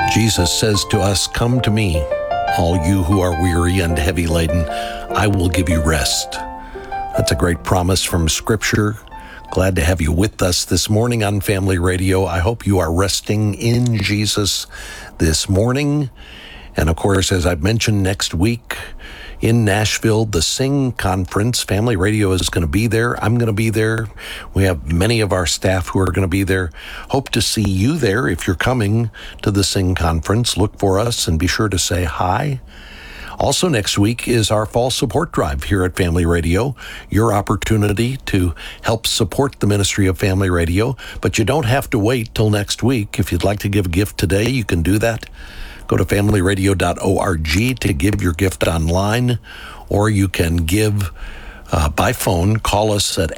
Jesus says to us, "Come to me, all you who are weary and heavy laden, I will give you rest." That's a great promise from Scripture. Glad to have you with us this morning on Family Radio. I hope you are resting in Jesus this morning. And of course, as I've mentioned, next week in Nashville, the Sing Conference, Family Radio is going to be there. I'm going to be there. We have many of our staff who are going to be there. Hope to see you there. If you're coming to the Sing Conference, look for us and be sure to say hi. Also next week is our fall support drive here at Family Radio, your opportunity to help support the ministry of Family Radio. But you don't have to wait till next week. If you'd like to give a gift today, you can do that. Go to familyradio.org to give your gift online, or you can give by phone. Call us at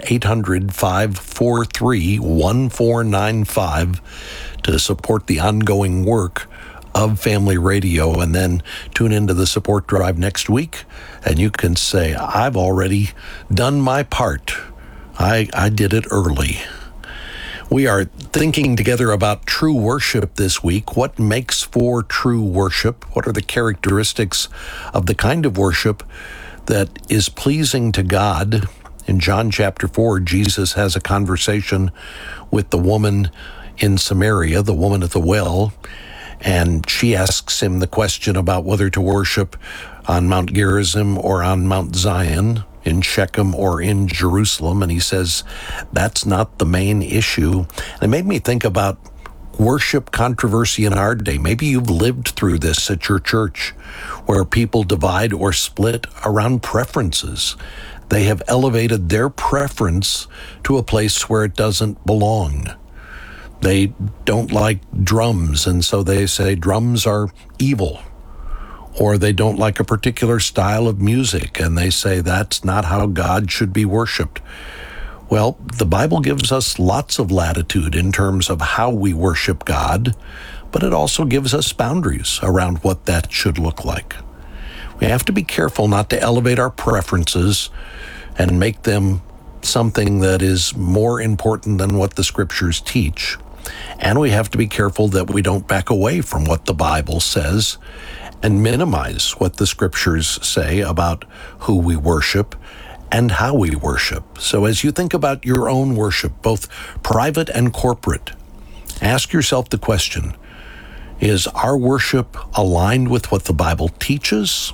800-543-1495 to support the ongoing work of Family Radio, and then tune into the support drive next week, and you can say, "I've already done my part. I did it early." We are thinking together about true worship this week. What makes for true worship? What are the characteristics of the kind of worship that is pleasing to God? In John chapter 4, Jesus has a conversation with the woman in Samaria, the woman at the well, and she asks him the question about whether to worship on Mount Gerizim or on Mount Zion, in Shechem or in Jerusalem. And he says, that's not the main issue. And it made me think about worship controversy in our day. Maybe you've lived through this at your church, where people divide or split around preferences. They have elevated their preference to a place where it doesn't belong. They don't like drums, and so they say drums are evil. Or they don't like a particular style of music, and they say that's not how God should be worshiped. Well, the Bible gives us lots of latitude in terms of how we worship God, but it also gives us boundaries around what that should look like. We have to be careful not to elevate our preferences and make them something that is more important than what the Scriptures teach. And we have to be careful that we don't back away from what the Bible says and minimize what the Scriptures say about who we worship and how we worship. So as you think about your own worship, both private and corporate, ask yourself the question, is our worship aligned with what the Bible teaches?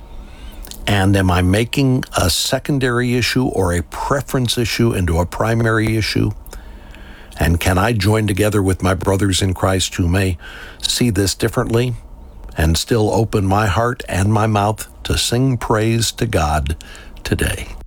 And am I making a secondary issue or a preference issue into a primary issue? And can I join together with my brothers in Christ who may see this differently and still open my heart and my mouth to sing praise to God today?